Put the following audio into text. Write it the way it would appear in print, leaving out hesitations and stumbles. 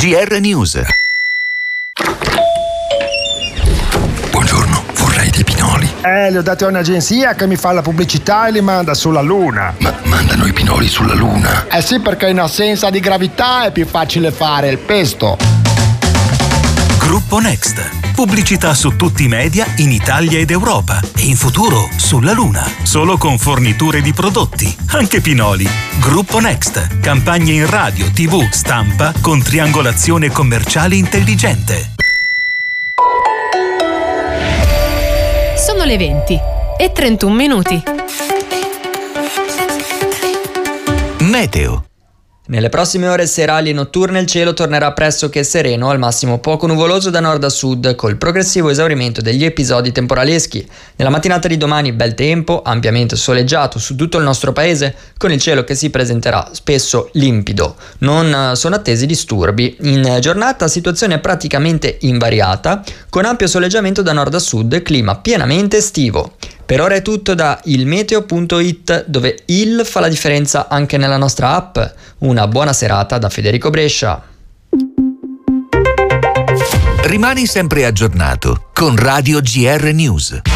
GR News. Buongiorno, vorrei dei pinoli. Li ho dati a un'agenzia che mi fa la pubblicità e li manda sulla Luna. Ma mandano i pinoli sulla Luna? Eh sì, perché in assenza di gravità è più facile fare il pesto. Gruppo Next. Pubblicità su tutti i media in Italia ed Europa e in futuro sulla Luna. Solo con forniture di prodotti, anche pinoli. Gruppo Next. Campagne in radio, TV, stampa con triangolazione commerciale intelligente. Sono le 20 e 31 minuti. Meteo. Nelle prossime ore serali e notturne il cielo tornerà pressoché sereno, al massimo poco nuvoloso da nord a sud, col progressivo esaurimento degli episodi temporaleschi. Nella mattinata di domani bel tempo, ampiamente soleggiato su tutto il nostro paese, con il cielo che si presenterà spesso limpido. Non sono attesi disturbi. In giornata situazione praticamente invariata, con ampio soleggiamento da nord a sud e clima pienamente estivo. Per ora è tutto da ilmeteo.it, dove il fa la differenza anche nella nostra app. Una buona serata da Federico Brescia. Rimani sempre aggiornato con Radio GR News.